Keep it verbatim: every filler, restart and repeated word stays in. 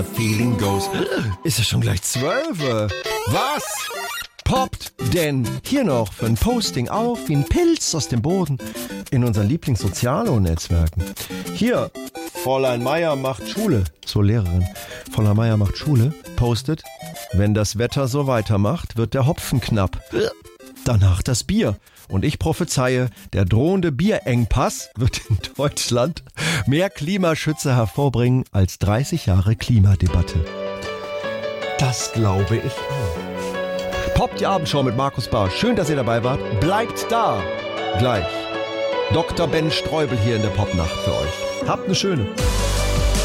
Feeling goes. Ist es schon gleich zwölf? Was? Poppt denn hier noch für ein Posting auf wie ein Pilz aus dem Boden in unseren Lieblingssozialo-Netzwerken. Hier, Fräulein Meier macht Schule, so Lehrerin. Fräulein Meier macht Schule, postet, wenn das Wetter so weitermacht, wird der Hopfen knapp. Danach das Bier. Und ich prophezeie, der drohende Bierengpass wird in Deutschland mehr Klimaschützer hervorbringen als dreißig Jahre Klimadebatte. Das glaube ich auch. Poppt die Abendshow mit Markus Barsch. Schön, dass ihr dabei wart. Bleibt da. Gleich. Doktor Ben Streubel hier in der Popnacht für euch. Habt eine schöne.